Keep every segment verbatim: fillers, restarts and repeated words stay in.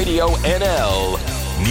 Radio N L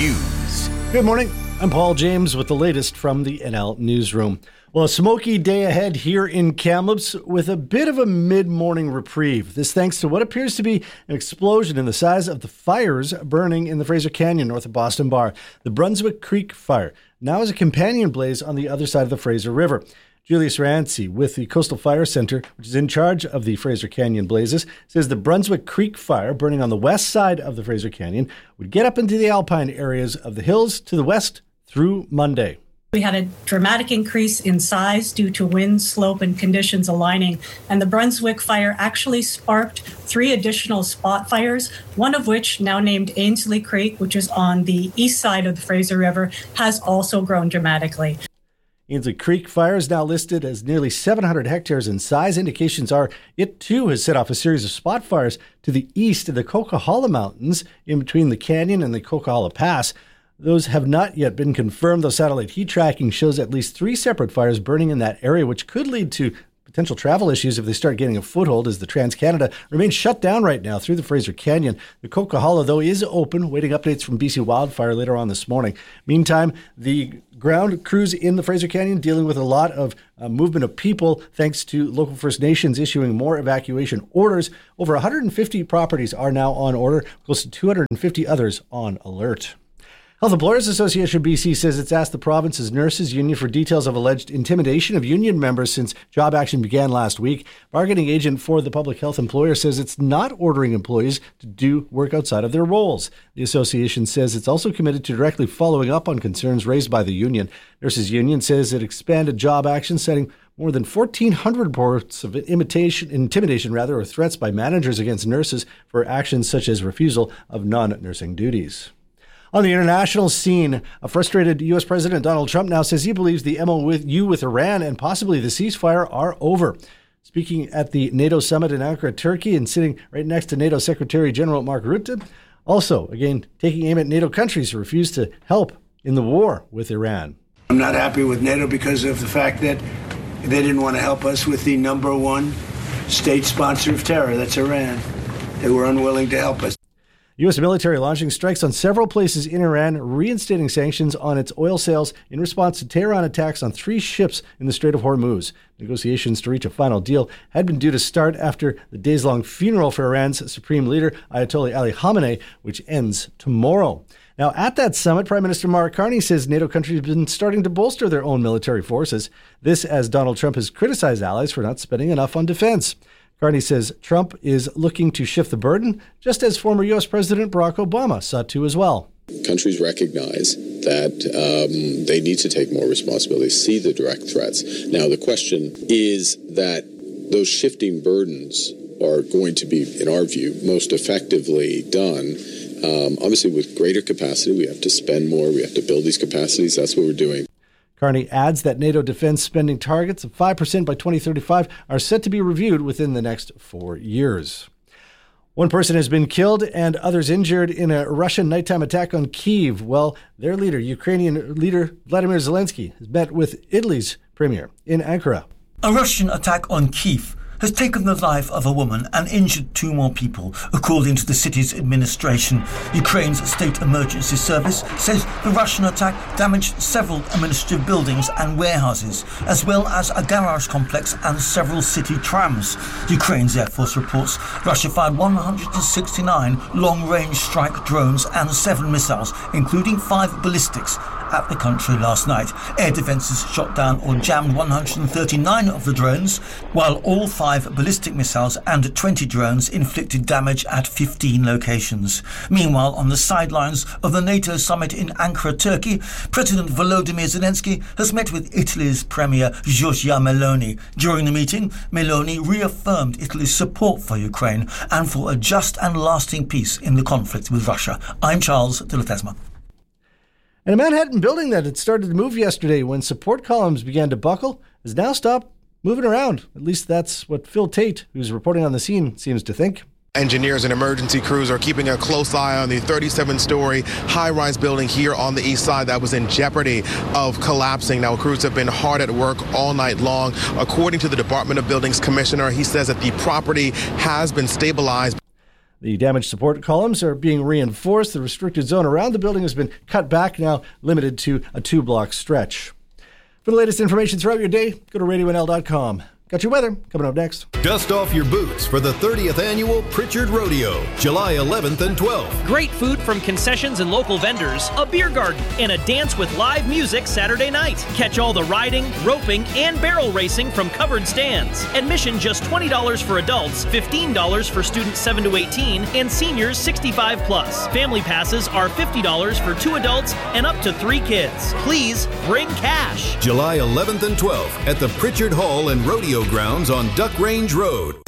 News. Good morning. I'm Paul James with the latest from the N L Newsroom. Well, a smoky day ahead here in Kamloops with a bit of a mid-morning reprieve. This thanks to what appears to be an explosion in the size of the fires burning in the Fraser Canyon north of Boston Bar. The Brunswick Creek Fire now is a companion blaze on the other side of the Fraser River. Julius Rancy with the Coastal Fire Center, which is in charge of the Fraser Canyon blazes, says the Brunswick Creek Fire burning on the west side of the Fraser Canyon would get up into the alpine areas of the hills to the west through Monday. We had a dramatic increase in size due to wind, slope, and conditions aligning, and the Brunswick fire actually sparked three additional spot fires, one of which, now named Ainslie Creek, which is on the east side of the Fraser River, has also grown dramatically. Ainslie Creek Fire is now listed as nearly seven hundred hectares in size. Indications are it too has set off a series of spot fires to the east of the Coquihalla Mountains in between the canyon and the Coquihalla Pass. Those have not yet been confirmed, though satellite heat tracking shows at least three separate fires burning in that area, which could lead to potential travel issues if they start getting a foothold, as the Trans-Canada remains shut down right now through the Fraser Canyon. The Coquihalla, though, is open, waiting updates from B C Wildfire later on this morning. Meantime, the ground crews in the Fraser Canyon dealing with a lot of uh, movement of people thanks to local First Nations issuing more evacuation orders. Over one hundred fifty properties are now on order, close to two hundred fifty others on alert. Health Employers Association B C says it's asked the province's nurses union for details of alleged intimidation of union members since job action began last week. Bargaining agent for the public health employer says it's not ordering employees to do work outside of their roles. The association says it's also committed to directly following up on concerns raised by the union. Nurses Union says it expanded job action, citing more than fourteen hundred reports of imitation, intimidation rather, or threats by managers against nurses for actions such as refusal of non-nursing duties. On the international scene, a frustrated U S President Donald Trump now says he believes the M O U with Iran and possibly the ceasefire are over. Speaking at the NATO summit in Ankara, Turkey, and sitting right next to NATO Secretary General Mark Rutte, also, again, taking aim at NATO countries who refuse to help in the war with Iran. I'm not happy with NATO because of the fact that they didn't want to help us with the number one state sponsor of terror, that's Iran. They were unwilling to help us. U S military launching strikes on several places in Iran, reinstating sanctions on its oil sales in response to Tehran attacks on three ships in the Strait of Hormuz. Negotiations to reach a final deal had been due to start after the days-long funeral for Iran's supreme leader, Ayatollah Ali Khamenei, which ends tomorrow. Now, at that summit, Prime Minister Mark Carney says NATO countries have been starting to bolster their own military forces. This as Donald Trump has criticized allies for not spending enough on defense. Carney says Trump is looking to shift the burden, just as former U S President Barack Obama sought to as well. Countries recognize that um, they need to take more responsibility, see the direct threats. Now, the question is that those shifting burdens are going to be, in our view, most effectively done. Um, obviously, with greater capacity, we have to spend more. We have to build these capacities. That's what we're doing. Carney adds that NATO defense spending targets of five percent by twenty thirty-five are set to be reviewed within the next four years. One person has been killed and others injured in a Russian nighttime attack on Kyiv. Well, their leader, Ukrainian leader Vladimir Zelensky, has met with Italy's premier in Ankara. A Russian attack on Kyiv has taken the life of a woman and injured two more people, according to the city's administration. Ukraine's state emergency service says the Russian attack damaged several administrative buildings and warehouses, as well as a garage complex and several city trams. Ukraine's Air Force reports Russia fired one hundred sixty-nine long-range strike drones and seven missiles, including five ballistics, at the country last night. Air defences shot down or jammed one hundred thirty-nine of the drones, while all five ballistic missiles and twenty drones inflicted damage at fifteen locations. Meanwhile, on the sidelines of the NATO summit in Ankara, Turkey, President Volodymyr Zelensky has met with Italy's Premier Giorgia Meloni. During the meeting, Meloni reaffirmed Italy's support for Ukraine and for a just and lasting peace in the conflict with Russia. I'm Charles de la Tesma. And a Manhattan building that had started to move yesterday when support columns began to buckle has now stopped moving around. At least that's what Phil Tate, who's reporting on the scene, seems to think. Engineers and emergency crews are keeping a close eye on the thirty-seven story high-rise building here on the east side that was in jeopardy of collapsing. Now, crews have been hard at work all night long. According to the Department of Buildings Commissioner, he says that the property has been stabilized. The damaged support columns are being reinforced. The restricted zone around the building has been cut back, now limited to a two-block stretch. For the latest information throughout your day, go to radio n l dot com. Got your weather coming up next. Dust off your boots for the thirtieth Annual Pritchard Rodeo, July eleventh and twelfth. Great food from concessions and local vendors, a beer garden, and a dance with live music Saturday night. Catch all the riding, roping, and barrel racing from covered stands. Admission just twenty dollars for adults, fifteen dollars for students seven to eighteen, and seniors sixty-five plus. Family passes are fifty dollars for two adults and up to three kids. Please bring cash. July eleventh and twelfth at the Pritchard Hall and Rodeo Grounds on Duck Range Road.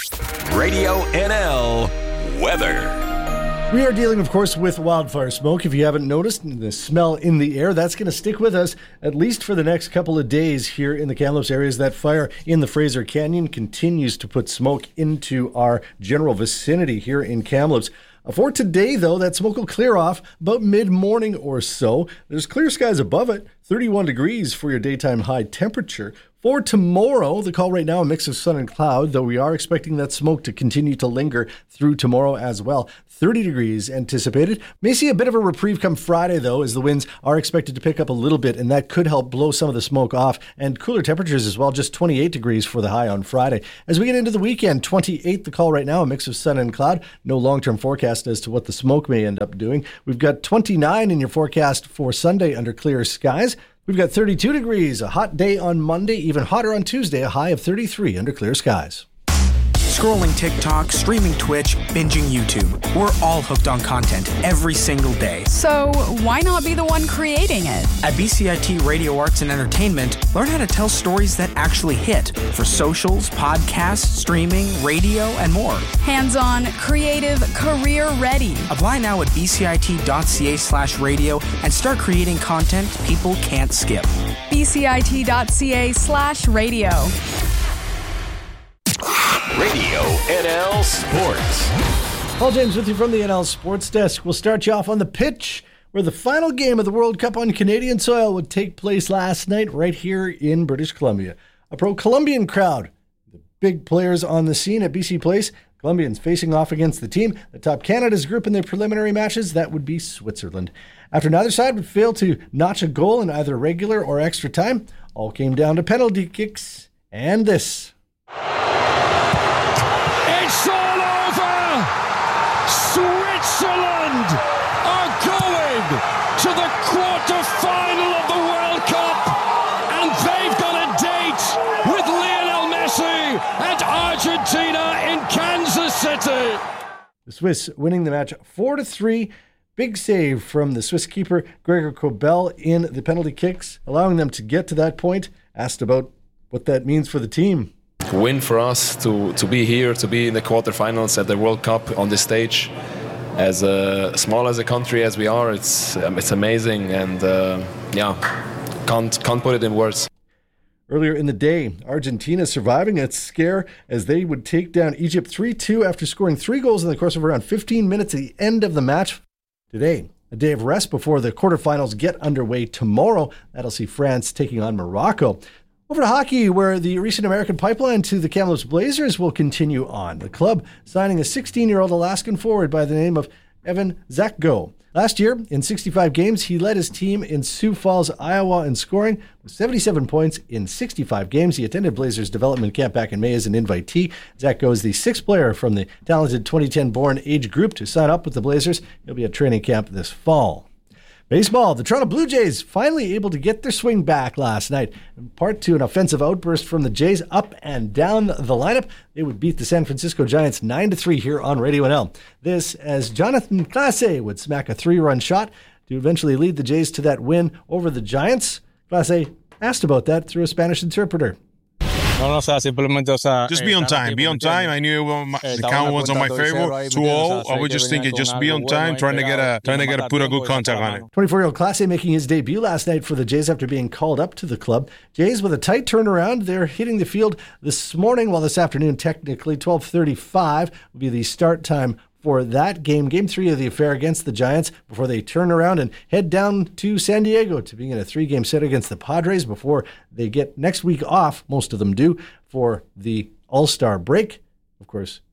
Radio N L weather. We are dealing, of course, with wildfire smoke. If you haven't noticed, the smell in the air, that's going to stick with us at least for the next couple of days here in the Kamloops area as that fire in the Fraser Canyon continues to put smoke into our general vicinity here in Kamloops. For today, though, that smoke will clear off about mid-morning or so. There's clear skies above it, thirty-one degrees for your daytime high temperature. For tomorrow, the call right now, a mix of sun and cloud, though we are expecting that smoke to continue to linger through tomorrow as well. thirty degrees anticipated. May see a bit of a reprieve come Friday, though, as the winds are expected to pick up a little bit, and that could help blow some of the smoke off. And cooler temperatures as well, just twenty-eight degrees for the high on Friday. As we get into the weekend, twenty-eight the call right now, a mix of sun and cloud. No long-term forecast as to what the smoke may end up doing. We've got twenty-nine in your forecast for Sunday under clear skies. We've got thirty-two degrees, a hot day on Monday, even hotter on Tuesday, a high of thirty-three under clear skies. Scrolling TikTok, streaming Twitch, binging YouTube. We're all hooked on content every single day. So why not be the one creating it? At B C I T Radio Arts and Entertainment, learn how to tell stories that actually hit for socials, podcasts, streaming, radio, and more. Hands-on, creative, career-ready. Apply now at bcit.ca slash radio and start creating content people can't skip. bcit.ca slash radio. Radio N L Sports. Paul James with you from the N L Sports Desk. We'll start you off on the pitch, where the final game of the World Cup on Canadian soil would take place last night right here in British Columbia. A pro-Colombian crowd. The big players on the scene at B C Place. Colombians facing off against the team that topped Canada's group in their preliminary matches. That would be Switzerland. After neither side would fail to notch a goal in either regular or extra time, all came down to penalty kicks and this. It's all over! Switzerland are going to the quarter-final of the World Cup, and they've got a date with Lionel Messi and Argentina in Kansas City. The Swiss winning the match four to three. Big save from the Swiss keeper Gregor Kobel in the penalty kicks, allowing them to get to that point. Asked about what that means for the team. Win for us to, to be here, to be in the quarterfinals at the World Cup on this stage. As uh, small as a country as we are, it's um, it's amazing, and uh, yeah, can't can't put it in words. Earlier in the day, Argentina surviving a scare as they would take down Egypt three two after scoring three goals in the course of around fifteen minutes at the end of the match. Today, a day of rest before the quarterfinals get underway tomorrow. That'll see France taking on Morocco. Over to hockey, where the recent American pipeline to the Kamloops Blazers will continue on. The club signing a sixteen-year-old Alaskan forward by the name of Evan Zakgo. Last year, in sixty-five games, he led his team in Sioux Falls, Iowa in scoring with seventy-seven points in sixty-five games. He attended Blazers development camp back in May as an invitee. Zakgo is the sixth player from the talented twenty ten-born age group to sign up with the Blazers. He'll be at training camp this fall. Baseball, the Toronto Blue Jays finally able to get their swing back last night. In part to an offensive outburst from the Jays up and down the lineup, they would beat the San Francisco Giants nine to three here on Radio N L. This as Jonathan Clase would smack a three-run shot to eventually lead the Jays to that win over the Giants. Clase asked about that through a Spanish interpreter. Just be on time. Be on time. I knew the count was on my favor. two oh. I would just think it just be on time, trying to get a trying to get a put a good contact on it. twenty-four-year-old Clase making his debut last night for the Jays after being called up to the club. Jays with a tight turnaround. They're hitting the field this morning, well, this afternoon technically. twelve thirty-five will be the start time for that game, game three of the affair against the Giants, before they turn around and head down to San Diego to begin a three-game set against the Padres before they get next week off, most of them do, for the All-Star break. Of course,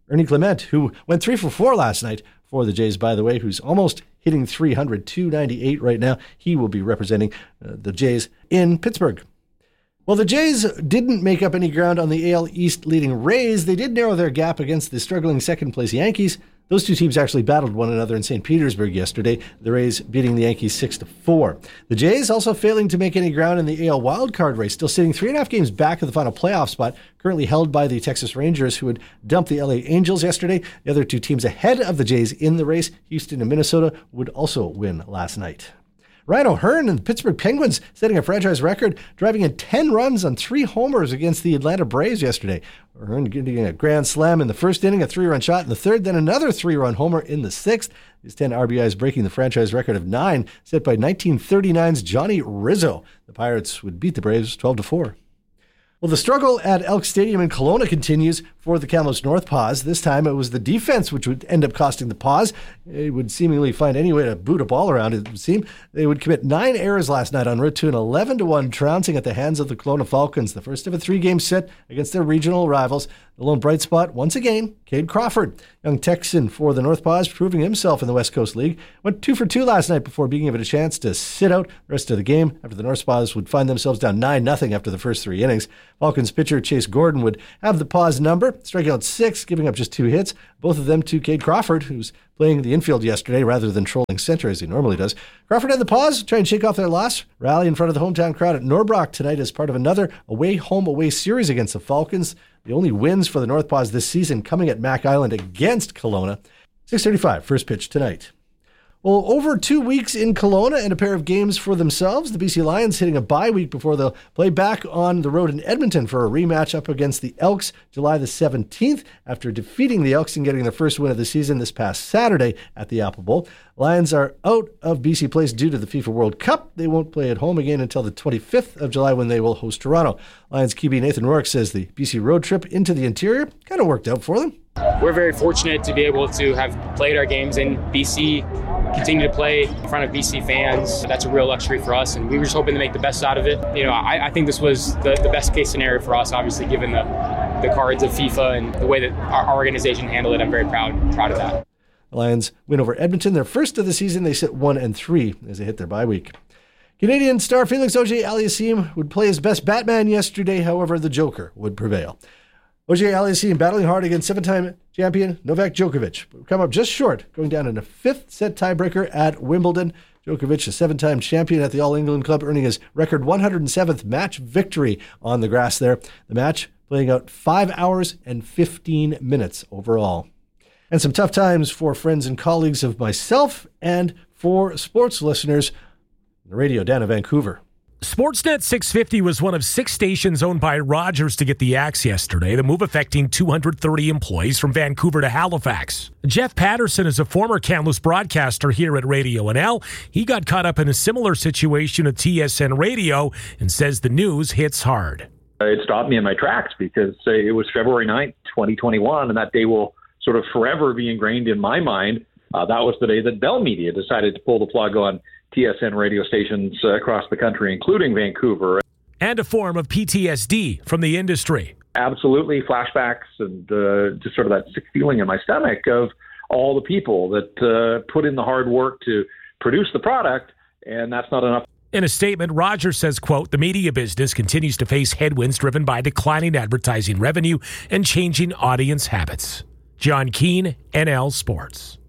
Ernie Clement, who went three for four last night for the Jays, by the way, who's almost hitting three hundred, two ninety-eight right now. He will be representing uh, the Jays in Pittsburgh. Well, the Jays didn't make up any ground on the A L East leading Rays. They did narrow their gap against the struggling second-place Yankees. Those two teams actually battled one another in Saint Petersburg yesterday, the Rays beating the Yankees six to four. The Jays also failing to make any ground in the A L wildcard race, still sitting three and a half games back of the final playoff spot, currently held by the Texas Rangers, who had dumped the L A Angels yesterday. The other two teams ahead of the Jays in the race, Houston and Minnesota, would also win last night. Ryan O'Hearn and the Pittsburgh Penguins setting a franchise record, driving in ten runs on three homers against the Atlanta Braves yesterday. O'Hearn getting a grand slam in the first inning, a three-run shot in the third, then another three-run homer in the sixth. His ten R B Is breaking the franchise record of nine set by nineteen thirty-nine's Johnny Rizzo. The Pirates would beat the Braves twelve to four. Well, the struggle at Elk Stadium in Kelowna continues for the Kamloops North Paws. This time it was the defense which would end up costing the Paws. They would seemingly find any way to boot a ball around, it would seem. They would commit nine errors last night en route to an eleven to one trouncing at the hands of the Kelowna Falcons, the first of a three-game set against their regional rivals. The lone bright spot, once again, Cade Crawford, young Texan for the North Paws, proving himself in the West Coast League. Went two for two last night before being given a chance to sit out the rest of the game after the North Paws would find themselves down nine nothing after the first three innings. Falcons pitcher Chase Gordon would have the Paws number, striking out six, giving up just two hits, both of them to Cade Crawford, who's playing the infield yesterday rather than trolling center as he normally does. Crawford and the Paws try and shake off their loss, rally in front of the hometown crowd at Norbrock tonight as part of another away-home-away series against the Falcons. The only wins for the North Paws this season coming at Mac Island against Kelowna. six thirty-five, first pitch tonight. Well, over two weeks in Kelowna and a pair of games for themselves. The B C Lions hitting a bye week before they'll play back on the road in Edmonton for a rematch up against the Elks July the seventeenth after defeating the Elks and getting their first win of the season this past Saturday at the Apple Bowl. Lions are out of B C place due to the FIFA World Cup. They won't play at home again until the twenty-fifth of July when they will host Toronto. Lions Q B Nathan Rourke says the B C road trip into the interior kind of worked out for them. We're very fortunate to be able to have played our games in B C, continue to play in front of B C fans. That's a real luxury for us, and we were just hoping to make the best out of it. You know, I, I think this was the, the best case scenario for us, obviously, given the, the cards of FIFA and the way that our, our organization handled it. I'm very proud, proud of that. The Lions win over Edmonton, their first of the season. They sit one and three as they hit their bye week. Canadian star Felix Auger-Aliassime would play his best Batman yesterday. However, the Joker would prevail. Auger-Aliassime battling hard against seven-time champion Novak Djokovic. Come up just short, going down in a fifth set tiebreaker at Wimbledon. Djokovic, a seven-time champion at the All England Club, earning his record one hundred seventh match victory on the grass there. The match playing out five hours and fifteen minutes overall. And some tough times for friends and colleagues of myself and for sports listeners on the radio down in Vancouver. Sportsnet six fifty was one of six stations owned by Rogers to get the axe yesterday, the move affecting two hundred thirty employees from Vancouver to Halifax. Jeff Patterson is a former Kamloops broadcaster here at Radio N L. He got caught up in a similar situation at T S N Radio and says the news hits hard. It stopped me in my tracks because uh, it was February ninth, twenty twenty-one, and that day will sort of forever be ingrained in my mind. Uh, that was the day that Bell Media decided to pull the plug on T S N radio stations uh, across the country, including Vancouver. And a form of P T S D from the industry. Absolutely, flashbacks and uh, just sort of that sick feeling in my stomach of all the people that uh, put in the hard work to produce the product, and that's not enough. In a statement, Rogers says, quote, the media business continues to face headwinds driven by declining advertising revenue and changing audience habits. John Keane, N L Sports.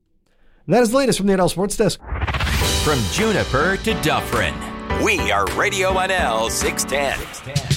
And that is the latest from the N L Sports Desk. From Juniper to Dufferin, we are Radio N L six ten.